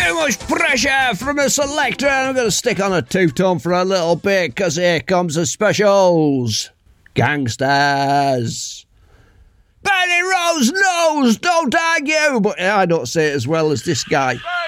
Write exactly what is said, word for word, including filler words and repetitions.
Too much pressure from a selector. I'm going to stick on a two-tone for a little bit because here comes the specials. Gangsters. Benny Rose knows, don't argue. But I don't say it as well as this guy.